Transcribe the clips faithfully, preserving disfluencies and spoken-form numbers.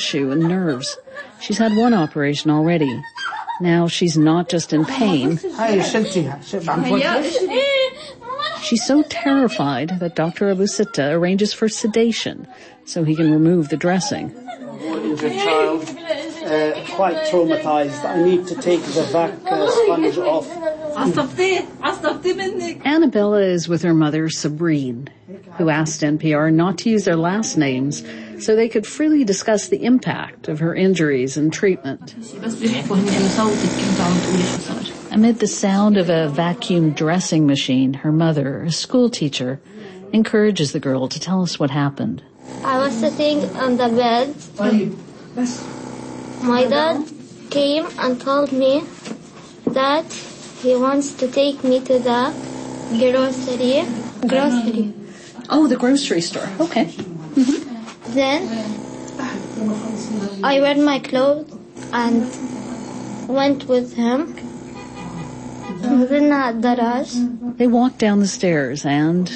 tissue and nerves. She's had one operation already. Now she's not just in pain. She's so terrified that Doctor Abu Sitta arranges for sedation so he can remove the dressing. Injured child, uh, quite traumatized. I need to take the vac uh, sponge off. Annabella is with her mother, Sabrine, who asked N P R not to use their last names so they could freely discuss the impact of her injuries and treatment. Amid the sound of a vacuum dressing machine, her mother, a school teacher, encourages the girl to tell us what happened. I was sitting on the bed. My dad came and told me that he wants to take me to the grocery. Grocery. Oh, the grocery store. Okay. Mm-hmm. Then I wear my clothes and went with him. They walked down the stairs and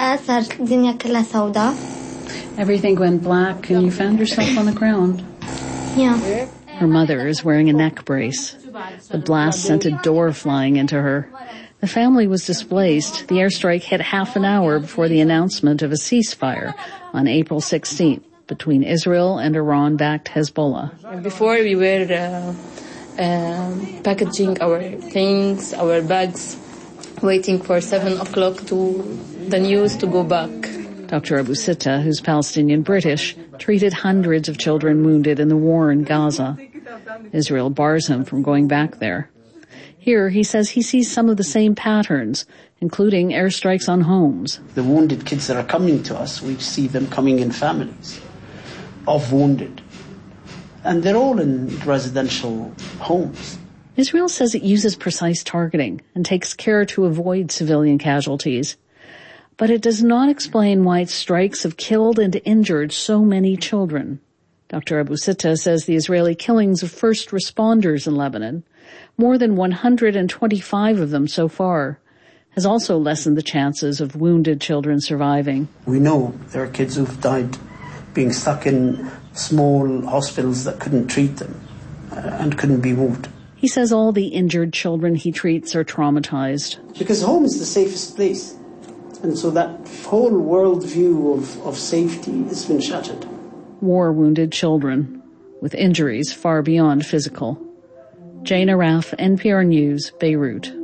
everything went black and you found yourself on the ground. Yeah. Her mother is wearing a neck brace. The blast sent a door flying into her. The family was displaced. The airstrike hit half an hour before the announcement of a ceasefire on April sixteenth between Israel and Iran-backed Hezbollah. Before we were uh, uh, packaging our things, our bags, waiting for seven o'clock to the news to go back. Doctor Abu Sitta, who's Palestinian-British, treated hundreds of children wounded in the war in Gaza. Israel bars him from going back there. Here, he says he sees some of the same patterns, including airstrikes on homes. The wounded kids that are coming to us, we see them coming in families of wounded. And they're all in residential homes. Israel says it uses precise targeting and takes care to avoid civilian casualties. But it does not explain why its strikes have killed and injured so many children. Doctor Abu Sitta says the Israeli killings of first responders in Lebanon, more than one hundred twenty-five of them so far, has also lessened the chances of wounded children surviving. We know there are kids who've died being stuck in small hospitals that couldn't treat them uh, and couldn't be moved. He says all the injured children he treats are traumatized. Because home is the safest place. And so that whole world view of, of safety has been shattered. War-wounded children with injuries far beyond physical. Jane Araf, N P R News, Beirut.